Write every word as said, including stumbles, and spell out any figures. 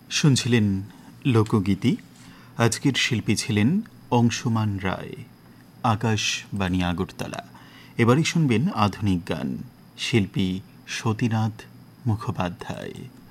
শুনছিলেন লোকগীতি। আজকের শিল্পী ছিলেন অংশুমান রায়। আকাশবাণী আগরতলা। এবারে শুনবেন আধুনিক গান, শিল্পী সতীনাথ মুখোপাধ্যায়।